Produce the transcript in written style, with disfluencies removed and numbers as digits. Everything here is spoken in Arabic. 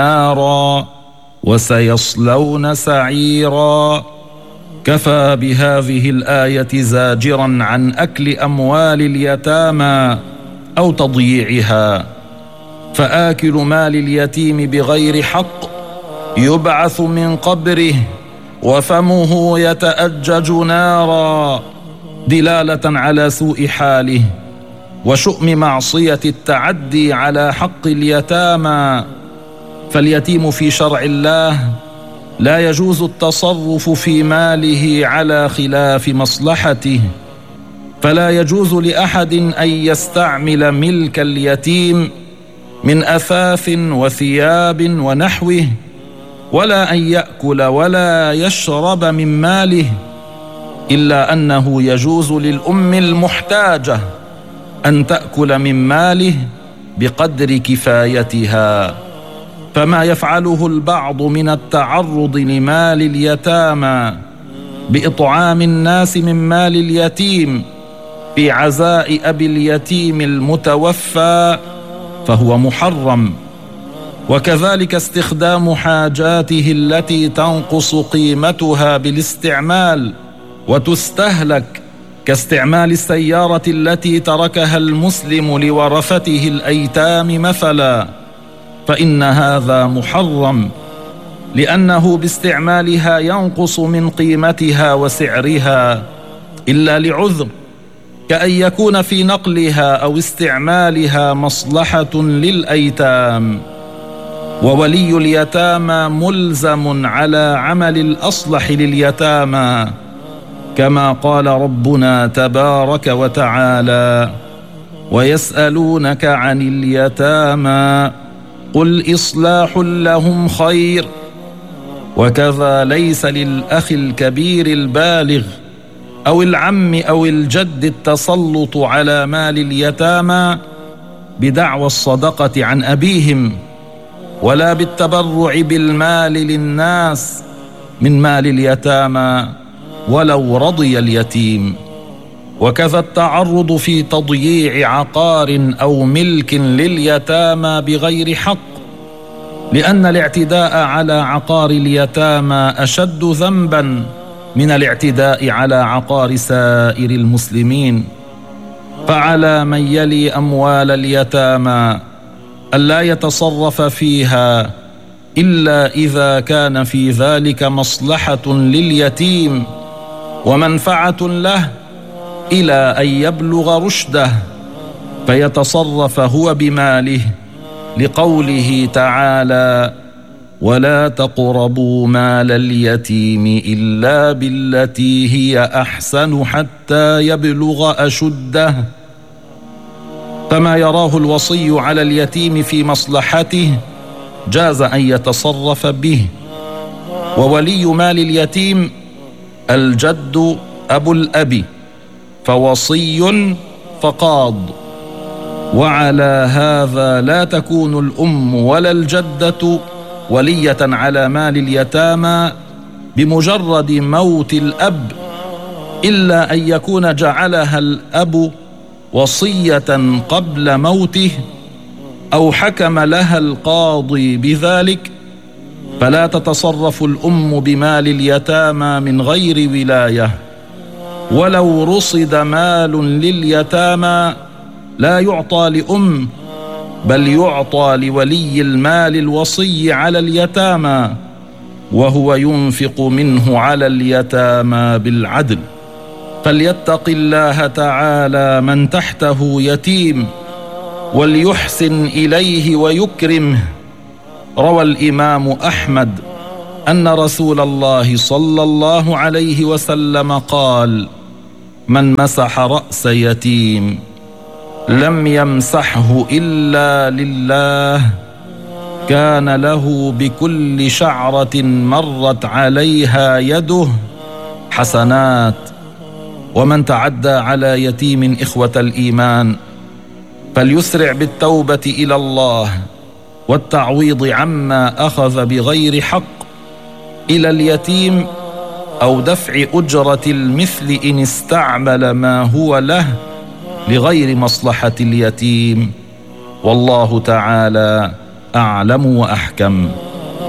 نارا وسيصلون سعيرا. كفى بهذه الآية زاجرا عن أكل أموال اليتامى أو تضييعها. فآكل مال اليتيم بغير حق يبعث من قبره وفمه يتأجج نارا، دلالة على سوء حاله وشؤم معصية التعدي على حق اليتامى. فاليتيم في شرع الله لا يجوز التصرف في ماله على خلاف مصلحته، فلا يجوز لأحد أن يستعمل ملك اليتيم من أثاث وثياب ونحوه، ولا أن يأكل ولا يشرب من ماله، إلا أنه يجوز للأم المحتاجة أن تأكل من ماله بقدر كفايتها. فما يفعله البعض من التعرض لمال اليتامى بإطعام الناس من مال اليتيم في عزاء أبي اليتيم المتوفى فهو محرم، وكذلك استخدام حاجاته التي تنقص قيمتها بالاستعمال وتستهلك، كاستعمال السيارة التي تركها المسلم لورثته الأيتام مثلا، فإن هذا محرم، لأنه باستعمالها ينقص من قيمتها وسعرها إلا لعذر، كأن يكون في نقلها أو استعمالها مصلحة للأيتام. وولي اليتامى ملزم على عمل الأصلح لليتامى، كما قال ربنا تبارك وتعالى: ويسألونك عن اليتامى قل إصلاح لهم خير. وكذا ليس للأخ الكبير البالغ أو العم أو الجد التسلط على مال اليتامى بدعوى الصدقة عن أبيهم، ولا بالتبرع بالمال للناس من مال اليتامى ولو رضي اليتيم. وكذا التعرض في تضييع عقار أو ملك لليتامى بغير حق، لأن الاعتداء على عقار اليتامى أشد ذنبا من الاعتداء على عقار سائر المسلمين. فعلى من يلي أموال اليتامى ألا يتصرف فيها إلا إذا كان في ذلك مصلحة لليتيم ومنفعة له إلى أن يبلغ رشده، فيتصرف هو بماله، لقوله تعالى: ولا تقربوا مال اليتيم إلا بالتي هي أحسن حتى يبلغ أشده. فما يراه الوصي على اليتيم في مصلحته جاز أن يتصرف به. وولي مال اليتيم الجد أبو الأب، فوصي فقاض. وعلى هذا لا تكون الأم ولا الجدة ولية على مال اليتامى بمجرد موت الأب، إلا أن يكون جعلها الأب وصية قبل موته أو حكم لها القاضي بذلك، فلا تتصرف الأم بمال اليتامى من غير ولاية. ولو رصد مال لليتامى لا يعطى لأم، بل يعطى لولي المال الوصي على اليتامى، وهو ينفق منه على اليتامى بالعدل. فليتق الله تعالى من تحته يتيم وليحسن إليه ويكرمه. روى الإمام أحمد أن رسول الله صلى الله عليه وسلم قال: من مسح رأس يتيم لم يمسحه إلا لله، كان له بكل شعرة مرت عليها يده حسنات. ومن تعدى على يتيم إخوة الإيمان فليسرع بالتوبة إلى الله والتعويض عما أخذ بغير حق إلى اليتيم، أو دفع أجرة المثل إن استعمل ما هو له لغير مصلحة اليتيم. والله تعالى أعلم وأحكم.